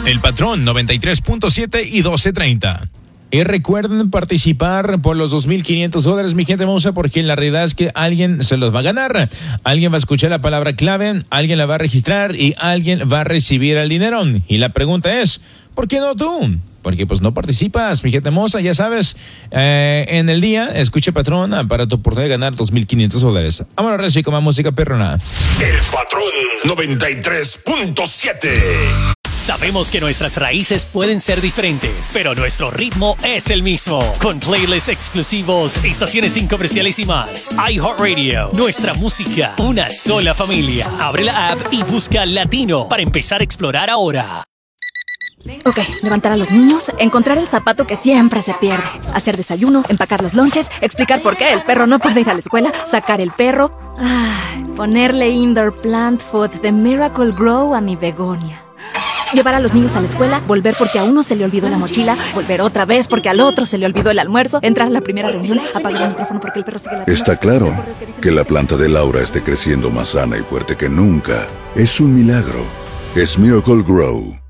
El Patrón 93.7 y 1230. Y recuerden participar por los $2,500, mi gente hermosa, porque la realidad es que alguien se los va a ganar. Alguien va a escuchar la palabra clave, alguien la va a registrar y alguien va a recibir el dinero. Y la pregunta es, ¿por qué no tú? Porque pues no participas, mi gente hermosa, ya sabes, en el día, escuche Patrón para tu oportunidad de ganar $2,500. Vámonos, Reci, con más música perrona. El Patrón 93.7. Sabemos que nuestras raíces pueden ser diferentes, pero nuestro ritmo es el mismo. Con playlists exclusivos, estaciones sin comerciales y más. iHeartRadio, nuestra música, una sola familia. Abre la app y busca Latino para empezar a explorar ahora. Ok, levantar a los niños, encontrar el zapato que siempre se pierde, hacer desayuno, empacar los lonches, explicar por qué el perro no puede ir a la escuela, sacar el perro, ponerle indoor plant food de Miracle Grow a mi begonia. Llevar a los niños a la escuela, volver porque a uno se le olvidó la mochila, volver otra vez porque al otro se le olvidó el almuerzo, entrar a la primera reunión, apagar el micrófono porque el perro sigue ladrando. Está claro que la planta de Laura esté creciendo más sana y fuerte que nunca. Es un milagro. Es Miracle Grow.